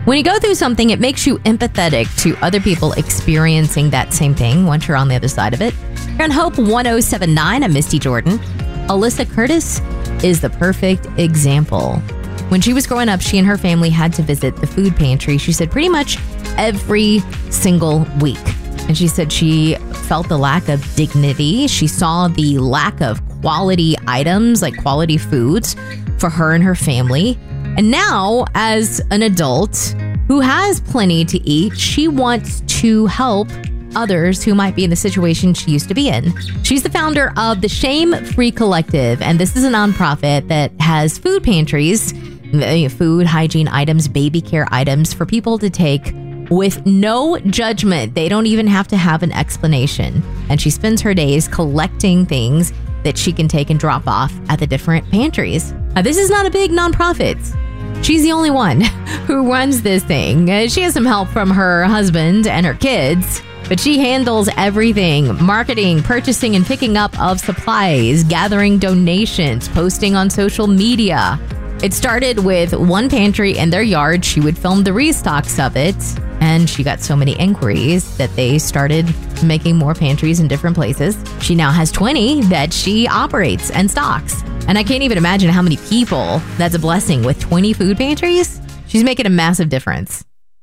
When you go through something, it makes you empathetic to other people experiencing that same thing once you're on the other side of it. You're on Hope 1079. I'm Misty Jordan. Alyssa Curtis is the perfect example. When she was growing up, she and her family had to visit the food pantry, she said, pretty much every single week. And she said she felt the lack of dignity. She saw the lack of quality items, like quality foods for her and her family. And now, as an adult who has plenty to eat, she wants to help others who might be in the situation she used to be in. She's the founder of the Shame Free Collective, and this is a nonprofit that has food pantries, food, hygiene items, baby care items for people to take with no judgment. They don't even have to have an explanation. And she spends her days collecting things that she can take and drop off at the different pantries. Now, this is not a big nonprofit. She's the only one who runs this thing. She has some help from her husband and her kids, but she handles everything: marketing, purchasing and picking up of supplies, gathering donations, posting on social media. It started with one pantry in their yard. She would film the restocks of it, and she got so many inquiries that they started making more pantries in different places. She now has 20 that she operates and stocks. And I can't even imagine how many people that's a blessing with 20 food pantries. She's making a massive difference.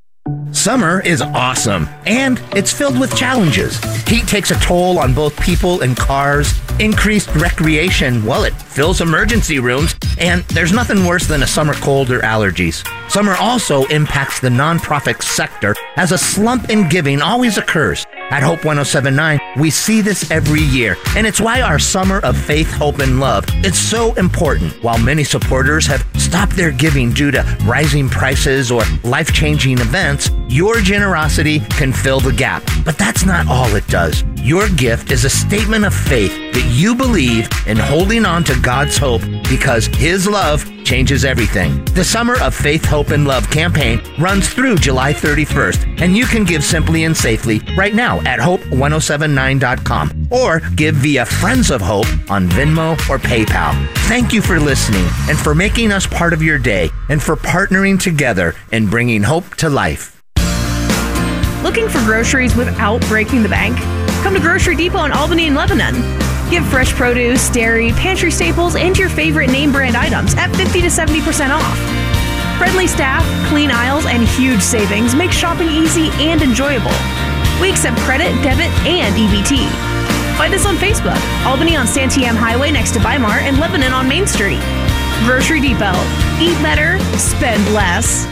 Summer is awesome, and it's filled with challenges. Heat takes a toll on both people and cars. Increased recreation, well, it fills emergency rooms, and there's nothing worse than a summer cold or allergies. Summer also impacts the nonprofit sector, as a slump in giving always occurs. At Hope 1079, we see this every year, and it's why our Summer of Faith, Hope, and Love is so important. While many supporters have stopped their giving due to rising prices or life-changing events, your generosity can fill the gap. But that's not all it does. Your gift is a statement of faith that you believe in holding on to God's hope, because His love changes everything. The Summer of Faith, Hope, and Love campaign runs through July 31st, and you can give simply and safely right now at hope1079.com or give via Friends of Hope on Venmo or PayPal. Thank you for listening and for making us part of your day and for partnering together in bringing hope to life. Looking for groceries without breaking the bank? Come to Grocery Depot in Albany and Lebanon. Give fresh produce, dairy, pantry staples, and your favorite name brand items at 50 to 70% off. Friendly staff, clean aisles, and huge savings make shopping easy and enjoyable. We accept credit, debit, and EBT. Find us on Facebook, Albany on Santiam Highway next to Weimar, and Lebanon on Main Street. Grocery Depot. Eat better, spend less.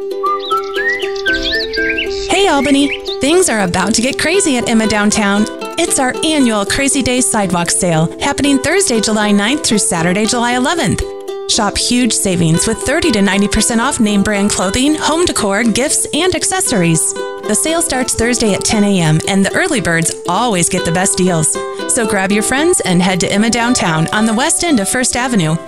Hey Albany, things are about to get crazy at Emma Downtown. It's our annual Crazy Days Sidewalk Sale, happening Thursday, July 9th through Saturday, July 11th. Shop huge savings with 30 to 90% off name brand clothing, home decor, gifts, and accessories. The sale starts Thursday at 10 a.m. and the early birds always get the best deals. So grab your friends and head to Emma Downtown on the west end of First Avenue